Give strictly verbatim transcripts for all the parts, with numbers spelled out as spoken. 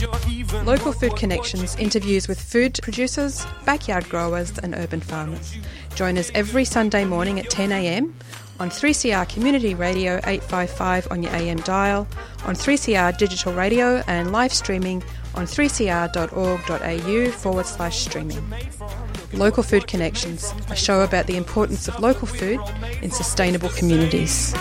Local Food Connections interviews with food producers, backyard growers and urban farmers. Join us every Sunday morning at ten a m on three C R Community Radio eight fifty-five on your A M dial, on three C R Digital Radio and live streaming on three c r dot org dot a u forward slash streaming. Local Food Connections, a show about the importance of local food in sustainable communities.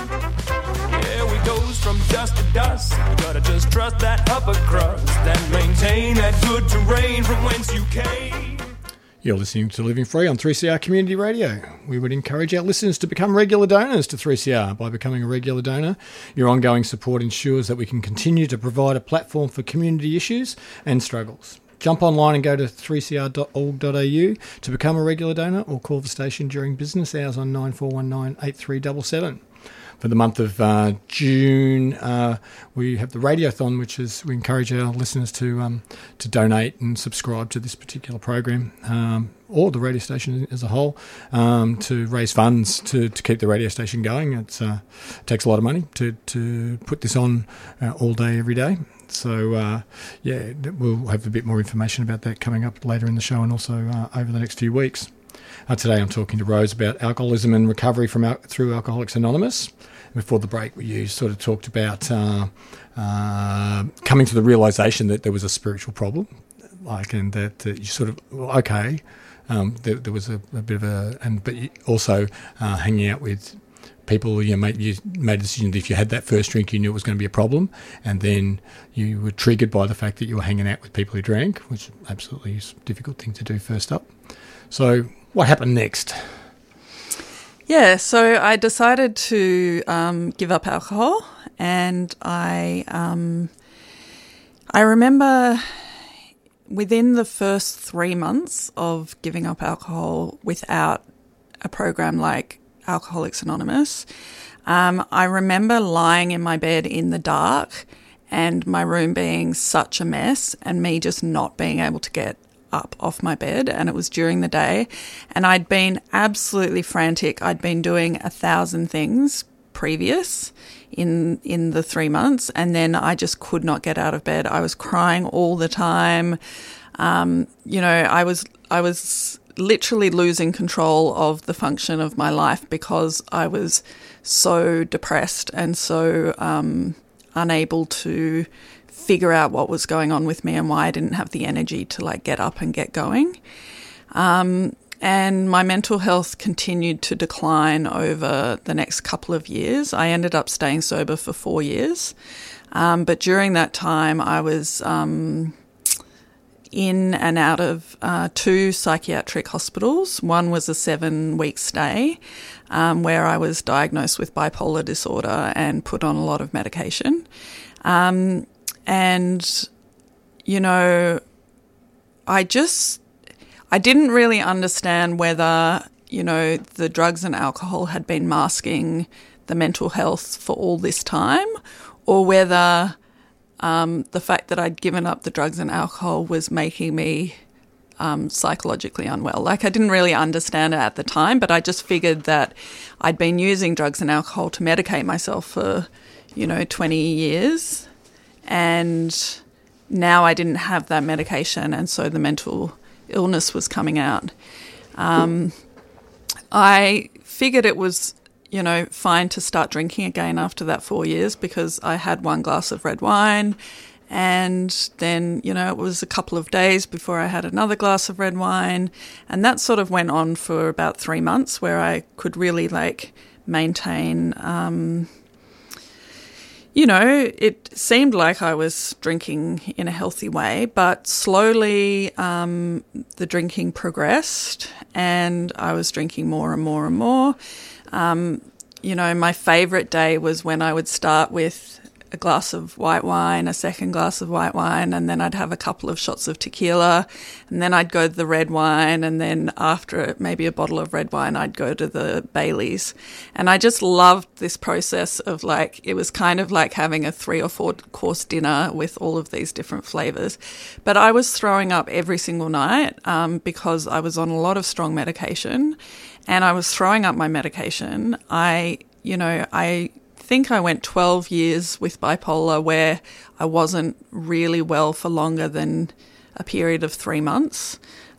From dust to dust, you gotta just trust that upper crust and maintain that good terrain from whence you came. You're listening to Living Free on three C R Community Radio. We would encourage our listeners to become regular donors to three C R. By becoming a regular donor, your ongoing support ensures that we can continue to provide a platform for community issues and struggles. Jump online and go to three c r dot org dot a u to become a regular donor or call the station during business hours on nine four one nine eight three seven seven. For the month of uh, June, uh, we have the Radiothon, which is we encourage our listeners to um, to donate and subscribe to this particular program, um, or the radio station as a whole, um, to raise funds to, to keep the radio station going. It's, uh, it takes a lot of money to, to put this on uh, all day, every day. So, uh, yeah, we'll have a bit more information about that coming up later in the show and also uh, over the next few weeks. Uh, today I'm talking to Rose about alcoholism and recovery from al- through Alcoholics Anonymous. Before the break, we sort of talked about uh, uh, coming to the realisation that there was a spiritual problem, like, and that, that you sort of, well, okay, um, there, there was a, a bit of a, and but also uh, hanging out with people, you know, made, you made a decision that if you had that first drink, you knew it was going to be a problem, and then you were triggered by the fact that you were hanging out with people who drank, which absolutely is a difficult thing to do first up. So what happened next? Yeah, so I decided to um, give up alcohol, and I um, I remember within the first three months of giving up alcohol without a program like Alcoholics Anonymous, um, I remember lying in my bed in the dark and my room being such a mess and me just not being able to get up off my bed, and it was during the day, and I'd been absolutely frantic. I'd been doing a thousand things previous in in the three months, and then I just could not get out of bed. I was crying all the time. Um, you know, I was I was literally losing control of the function of my life because I was so depressed and so um, unable to figure out what was going on with me and why I didn't have the energy to like get up and get going. Um, and my mental health continued to decline over the next couple of years. I ended up staying sober for four years. Um, but during that time, I was um, in and out of uh, two psychiatric hospitals. One was a seven-week stay um, where I was diagnosed with bipolar disorder and put on a lot of medication. Um, And, you know, I just, I didn't really understand whether, you know, the drugs and alcohol had been masking the mental health for all this time, or whether um, the fact that I'd given up the drugs and alcohol was making me um, psychologically unwell. Like, I didn't really understand it at the time, but I just figured that I'd been using drugs and alcohol to medicate myself for, you know, twenty years. And now I didn't have that medication, and so the mental illness was coming out. Um, I figured it was, you know, fine to start drinking again after that four years because I had one glass of red wine, and then, you know, it was a couple of days before I had another glass of red wine, and that sort of went on for about three months where I could really, like, maintain... Um, You know, it seemed like I was drinking in a healthy way, but slowly um, the drinking progressed and I was drinking more and more and more. Um, you know, my favourite day was when I would start with a glass of white wine, a second glass of white wine, and then I'd have a couple of shots of tequila, and then I'd go to the red wine, and then after maybe a bottle of red wine, I'd go to the Baileys. And I just loved this process of, like, it was kind of like having a three or four course dinner with all of these different flavours. But I was throwing up every single night um, because I was on a lot of strong medication, and I was throwing up my medication. I, you know, I think I went twelve years with bipolar where I wasn't really well for longer than a period of three months.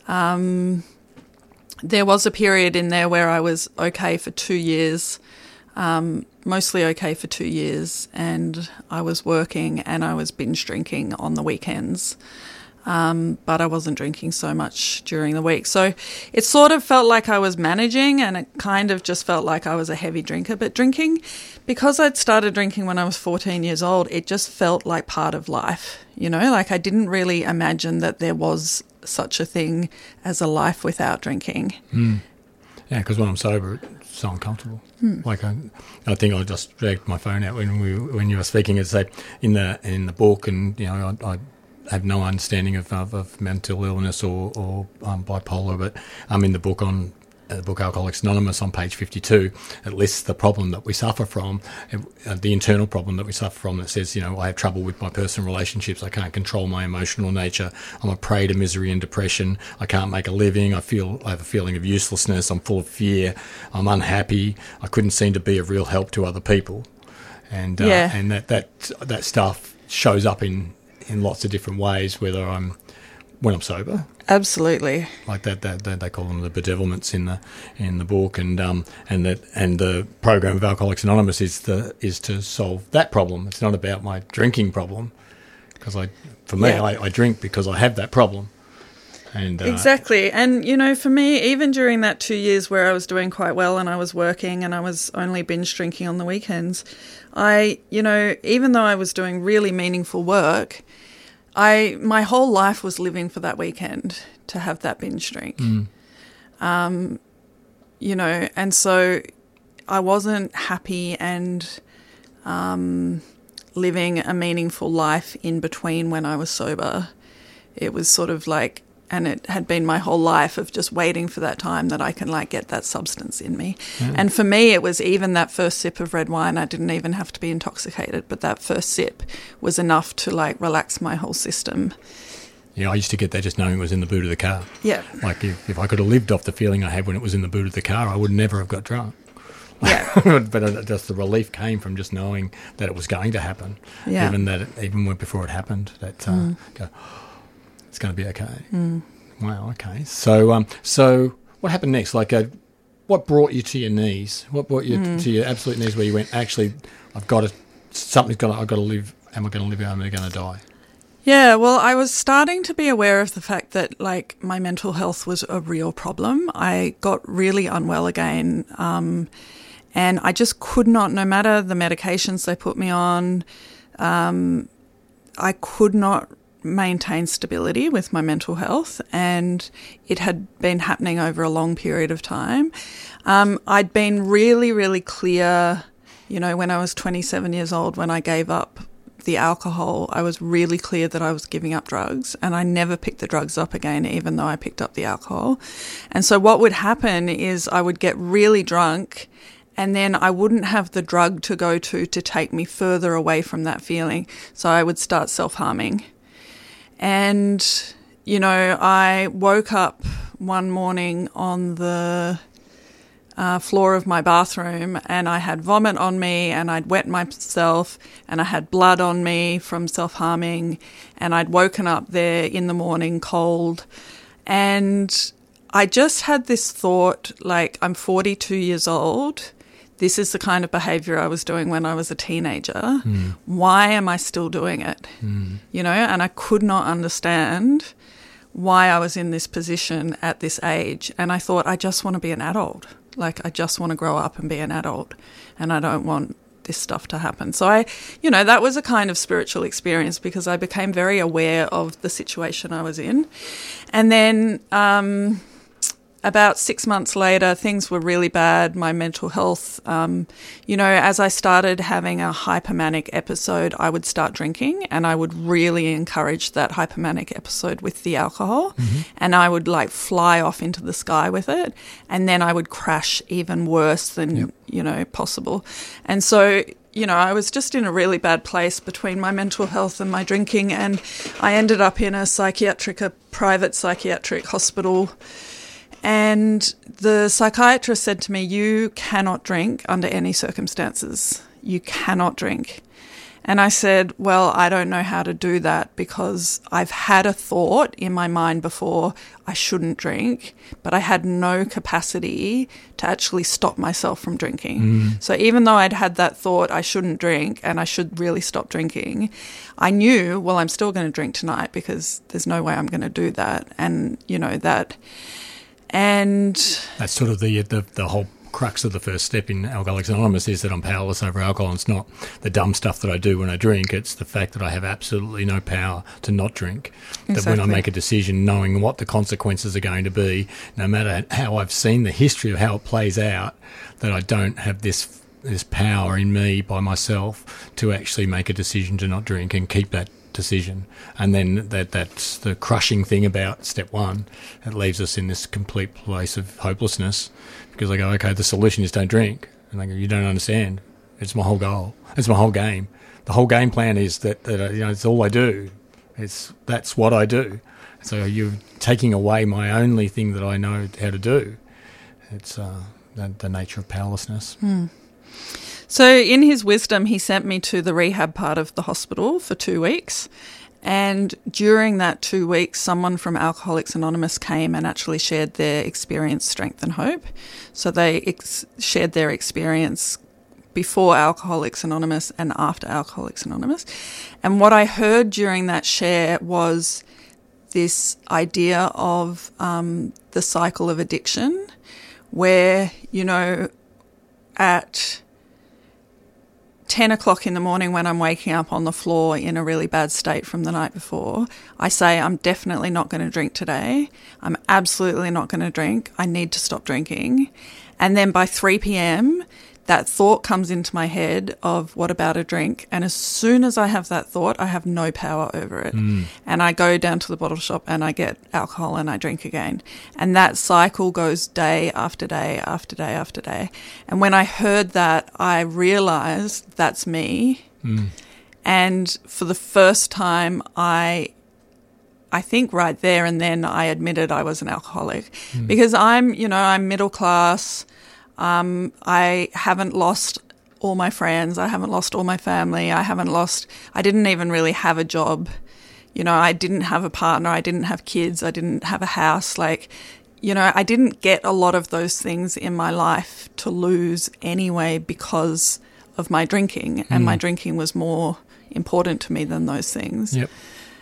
Um, there was a period in there where I was okay for two years, um, mostly okay for two years, and I was working and I was binge drinking on the weekends. Um, but I wasn't drinking so much during the week. So it sort of felt like I was managing, and it kind of just felt like I was a heavy drinker. But drinking, because I'd started drinking when I was fourteen years old, it just felt like part of life, you know? Like I didn't really imagine that there was such a thing as a life without drinking. Mm. Yeah, because when I'm sober, it's so uncomfortable. Mm. Like I, I think I just dragged my phone out when we when you were speaking and say in the in the book, and you know I. I have no understanding of, of, of mental illness or, or um, bipolar, but um, in the book on uh, the book Alcoholics Anonymous on page fifty-two, it lists the problem that we suffer from, uh, the internal problem that we suffer from. That says, you know, I have trouble with my personal relationships. I can't control my emotional nature. I'm a prey to misery and depression. I can't make a living. I feel I have a feeling of uselessness. I'm full of fear. I'm unhappy. I couldn't seem to be of real help to other people, and uh, yeah. and that that that stuff shows up in. in lots of different ways, whether I'm when I'm sober, absolutely, like that, that, that they call them the bedevilments in the in the book, and um and that and the program of Alcoholics Anonymous is the is to solve that problem. It's not about my drinking problem, because I for me yeah. I, I drink because I have that problem. And uh, exactly, and you know, for me, even during that two years where I was doing quite well and I was working and I was only binge drinking on the weekends, I, you know, even though I was doing really meaningful work, I my whole life was living for that weekend to have that binge drink. Mm. Um, you know, and so I wasn't happy and um, living a meaningful life in between when I was sober. It was sort of like, and it had been my whole life of just waiting for that time that I can like get that substance in me. Mm. And for me, it was even that first sip of red wine. I didn't even have to be intoxicated, but that first sip was enough to like relax my whole system. Yeah, I used to get that just knowing it was in the boot of the car. Yeah. Like if, if I could have lived off the feeling I had when it was in the boot of the car, I would never have got drunk. Yeah. But just the relief came from just knowing that it was going to happen. Yeah. Even that, it, even when before it happened, that uh, Mm. go, it's going to be okay. Mm. Wow. Okay. So, um, so what happened next? Like, uh, what brought you to your knees? What brought you Mm. to your absolute knees, where you went, actually, I've got to, something's got to, I've got to live. Am I going to live? Or am I going to die? Yeah, well, I was starting to be aware of the fact that, like, my mental health was a real problem. I got really unwell again, um, and I just could not, no matter the medications they put me on, um, I could not maintain stability with my mental health, and it had been happening over a long period of time. Um, I'd been really, really clear, you know, when I was twenty-seven years old, when I gave up the alcohol, I was really clear that I was giving up drugs, and I never picked the drugs up again, even though I picked up the alcohol. And so what would happen is I would get really drunk, and then I wouldn't have the drug to go to to take me further away from that feeling. So I would start self-harming. And, you know, I woke up one morning on the uh, floor of my bathroom, and I had vomit on me, and I'd wet myself, and I had blood on me from self-harming, and I'd woken up there in the morning cold. And I just had this thought, like, I'm forty-two years old. This is the kind of behaviour I was doing when I was a teenager. Mm. Why am I still doing it? Mm. You know, and I could not understand why I was in this position at this age. And I thought, I just want to be an adult. Like, I just want to grow up and be an adult, and I don't want this stuff to happen. So I, you know, that was a kind of spiritual experience, because I became very aware of the situation I was in. And then um, about six months later, things were really bad. My mental health, um, you know, as I started having a hypomanic episode, I would start drinking, and I would really encourage that hypomanic episode with the alcohol. Mm-hmm. And I would like fly off into the sky with it. And then I would crash even worse than, yep. you know, possible. And so, you know, I was just in a really bad place between my mental health and my drinking. And I ended up in a psychiatric, a private psychiatric hospital. And the psychiatrist said to me, you cannot drink under any circumstances. you cannot drink. And I said, well, I don't know how to do that because I've had a thought in my mind before I shouldn't drink, but I had no capacity to actually stop myself from drinking. Mm. So even though I'd had that thought I shouldn't drink and I should really stop drinking, I knew, well, I'm still going to drink tonight because there's no way I'm going to do that. And, you know, that... And... That's sort of the the, the whole... crux of the first step in Alcoholics Anonymous is that I'm powerless over alcohol. It's not the dumb stuff that I do when I drink. It's the fact that I have absolutely no power to not drink. Exactly. That when I make a decision, knowing what the consequences are going to be, no matter how I've seen the history of how it plays out, that I don't have this this power in me by myself to actually make a decision to not drink and keep that decision. And then that that's the crushing thing about step one. It leaves us in this complete place of hopelessness because I go, okay, the solution is don't drink. And they go, you don't understand. It's my whole goal. It's my whole game. The whole game plan is that, that you know, it's all I do. It's that's what I do. So you're taking away my only thing that I know how to do. It's uh, the, the nature of powerlessness. Hmm. So in his wisdom, he sent me to the rehab part of the hospital for two weeks. And during that two weeks, someone from Alcoholics Anonymous came and actually shared their experience, strength and hope. So they ex- shared their experience before Alcoholics Anonymous and after Alcoholics Anonymous. And what I heard during that share was this idea of um, the cycle of addiction where, you know, at ten o'clock in the morning when I'm waking up on the floor in a really bad state from the night before, I say, I'm definitely not going to drink today. I'm absolutely not going to drink. I need to stop drinking. And then by three p.m., that thought comes into my head of what about a drink? And as soon as I have that thought, I have no power over it. Mm. And I go down to the bottle shop and I get alcohol and I drink again. And that cycle goes day after day after day after day. And when I heard that, I realized that's me. Mm. And for the first time, I... I think right there and then I admitted I was an alcoholic mm. because I'm, you know, I'm middle class. Um, I haven't lost all my friends. I haven't lost all my family. I haven't lost, I didn't even really have a job. You know, I didn't have a partner. I didn't have kids. I didn't have a house. Like, you know, I didn't get a lot of those things in my life to lose anyway because of my drinking. And mm. my drinking was more important to me than those things. Yep.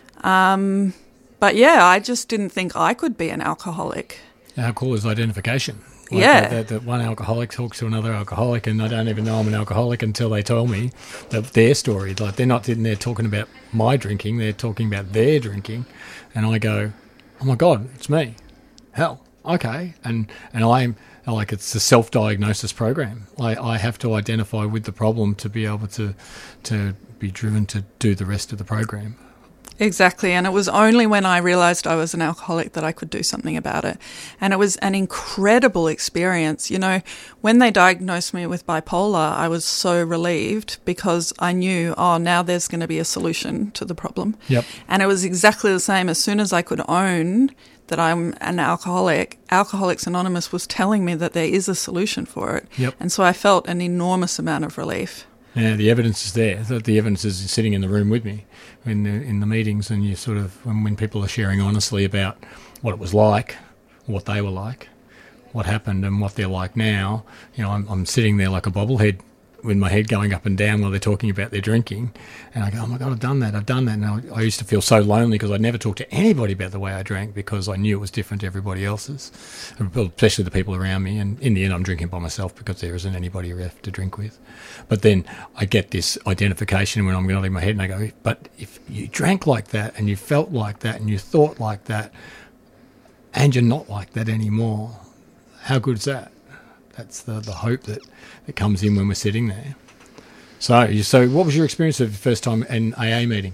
Um, but yeah, I just didn't think I could be an alcoholic. How cool is identification? Like yeah. That, that, that one alcoholic talks to another alcoholic and I don't even know I'm an alcoholic until they tell me that their story. Like they're not sitting there talking about my drinking, they're talking about their drinking. And I go, oh my God, it's me. Hell, okay. And and I'm like, it's a self-diagnosis program. I, I have to identify with the problem to be able to to be driven to do the rest of the program. Exactly, and it was only when I realised I was an alcoholic that I could do something about it. And it was an incredible experience. You know, when they diagnosed me with bipolar, I was so relieved because I knew, oh, now there's going to be a solution to the problem. Yep. And it was exactly the same. As soon as I could own that I'm an alcoholic, Alcoholics Anonymous was telling me that there is a solution for it. Yep. And so I felt an enormous amount of relief. Yeah, the evidence is there. The evidence is sitting in the room with me in the, in the meetings, and you sort of when, when people are sharing honestly about what it was like, what they were like, what happened, and what they're like now. You know, I'm, I'm sitting there like a bobblehead with my head going up and down while they're talking about their drinking, and I go, "Oh my God, I've done that! I've done that!" And I, I used to feel so lonely because I'd never talked to anybody about the way I drank because I knew it was different to everybody else's, especially the people around me. And in the end, I'm drinking by myself because there isn't anybody left to drink with. But then I get this identification when I'm going to leave my head, and I go, "But if you drank like that, and you felt like that, and you thought like that, and you're not like that anymore, how good is that?" That's the, the hope that, that comes in when we're sitting there. So, so what was your experience of the first time in A A meeting?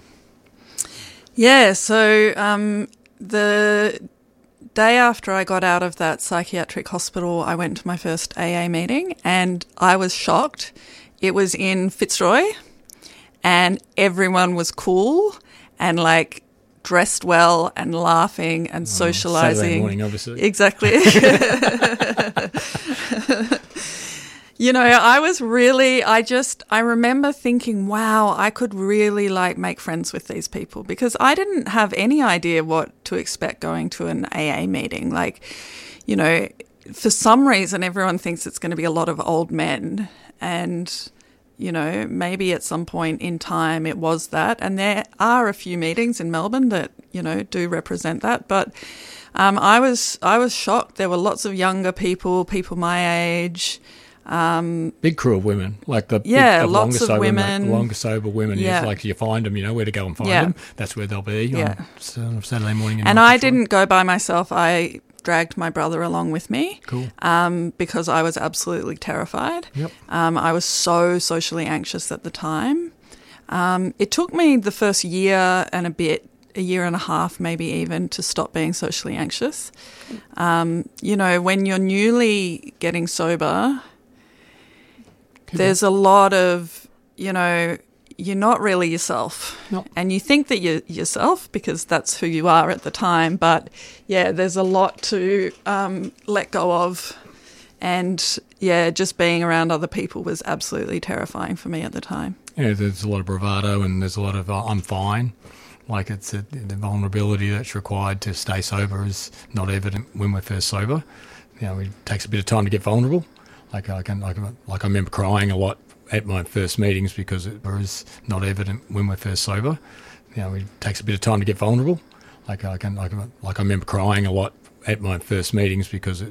Yeah, so um, the day after I got out of that psychiatric hospital, I went to my first A A meeting and I was shocked. It was in Fitzroy and everyone was cool and like dressed well and laughing and oh, socialising. Saturday morning, obviously. Exactly. You know, I was really, I just, I remember thinking, wow, I could really like make friends with these people, because I didn't have any idea what to expect going to an A A meeting. Like, you know, for some reason, everyone thinks it's going to be a lot of old men, and, you know, maybe at some point in time it was that. And there are a few meetings in Melbourne that, you know, do represent that. But um, I was, I was shocked. There were lots of younger people, people my age. Um, big crew of women, like the yeah, big, of lots longer of sober, women, longer sober women. Yeah. It's like you find them, you know where to go and find yeah. them. That's where they'll be yeah. on Saturday morning. And I didn't go by myself. I dragged my brother along with me. Cool. Um, because I was absolutely terrified. Yep. Um, I was so socially anxious at the time. Um, it took me the first year and a bit, a year and a half maybe even, to stop being socially anxious. Um, you know, when you're newly getting sober, there's a lot of, you know, you're not really yourself. Nope. And you think that you're yourself because that's who you are at the time. But, yeah, there's a lot to um, let go of. And, yeah, just being around other people was absolutely terrifying for me at the time. Yeah, there's a lot of bravado and there's a lot of uh, I'm fine. Like it's a, the vulnerability that's required to stay sober is not evident when we're first sober. You know, it takes a bit of time to get vulnerable. Like I can, like, like I remember crying a lot at my first meetings because it was not evident when we're first sober. You know, it takes a bit of time to get vulnerable. Like I can, like, like I remember crying a lot at my first meetings because it